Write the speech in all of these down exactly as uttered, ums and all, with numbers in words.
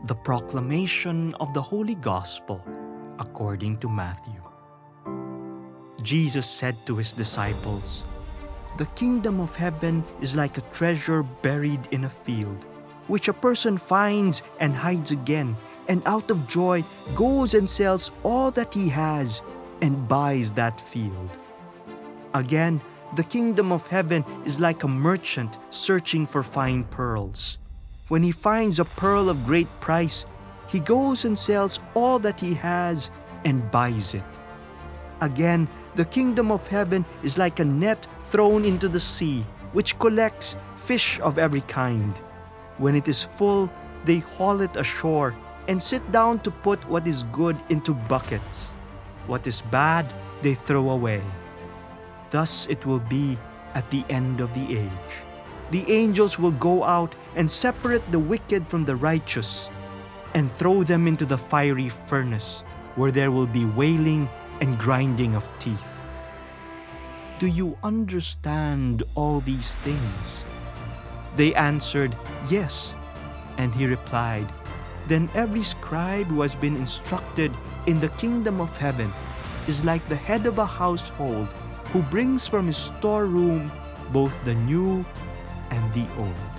The proclamation of the Holy Gospel according to Matthew. Jesus said to his disciples, "The kingdom of heaven is like a treasure buried in a field, which a person finds and hides again, and out of joy goes and sells all that he has and buys that field. Again, the kingdom of heaven is like a merchant searching for fine pearls. When he finds a pearl of great price, he goes and sells all that he has and buys it. Again, the kingdom of heaven is like a net thrown into the sea, which collects fish of every kind. When it is full, they haul it ashore and sit down to put what is good into buckets. What is bad, they throw away. Thus it will be at the end of the age. The angels will go out and separate the wicked from the righteous and throw them into the fiery furnace, where there will be wailing and grinding of teeth." "Do you understand all these things?" They answered, "Yes." And he replied, "Then every scribe who has been instructed in the kingdom of heaven is like the head of a household who brings from his storeroom both the new and the old."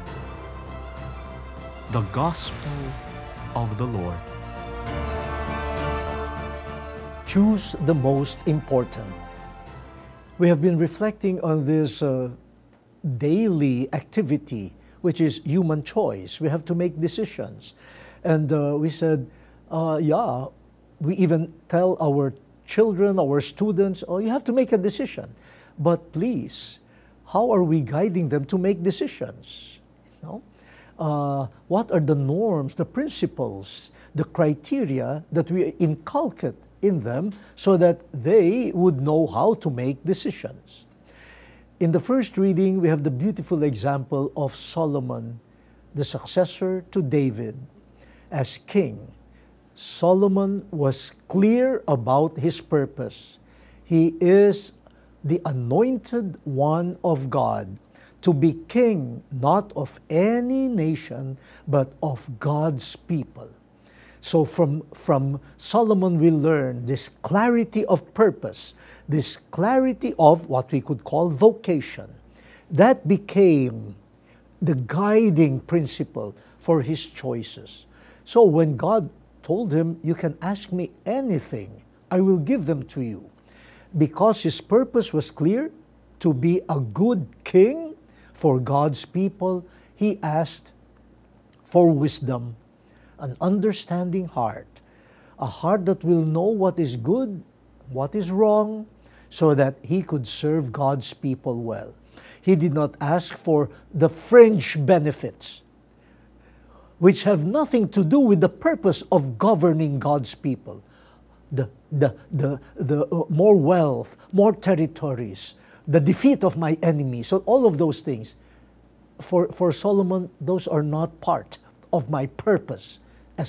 The Gospel of the Lord. Choose the most important. We have been reflecting on this uh, daily activity, which is human choice. We have to make decisions. And uh, we said, uh, yeah, we even tell our children, our students, oh, you have to make a decision. But please, how are we guiding them to make decisions? You know? Uh, what are the norms, the principles, the criteria that we inculcate in them so that they would know how to make decisions? In the first reading, we have the beautiful example of Solomon, the successor to David, as king. Solomon was clear about his purpose. He is the anointed one of God to be king, not of any nation, but of God's people. So from, from Solomon we learn this clarity of purpose, this clarity of what we could call vocation. That became the guiding principle for his choices. So when God told him, "You can ask me anything, I will give them to you," because his purpose was clear, to be a good king for God's people, he asked for wisdom, an understanding heart, a heart that will know what is good, what is wrong, so that he could serve God's people well. He did not ask for the fringe benefits, which have nothing to do with the purpose of governing God's people. The, the, the, the uh, more wealth, more territories, the defeat of my enemies, so all of those things. For, for Solomon, those are not part of my purpose.